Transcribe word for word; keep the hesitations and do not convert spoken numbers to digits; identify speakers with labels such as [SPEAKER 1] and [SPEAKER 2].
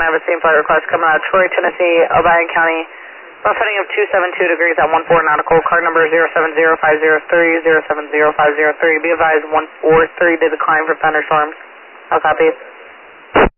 [SPEAKER 1] I have a same flight request coming out of Troy, Tennessee, Obion County. Wind heading of two seven two degrees at one four nautical. Card number zero seven zero five zero three, zero seven zero five zero three. Be advised one four three did decline for thunderstorms. I'll copy.